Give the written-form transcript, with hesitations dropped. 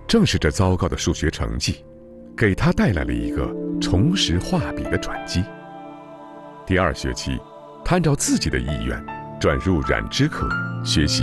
正是这糟糕的数学成绩，给他带来了一个重拾画笔的转机。第2学期，他按照自己的意愿转入染织科学习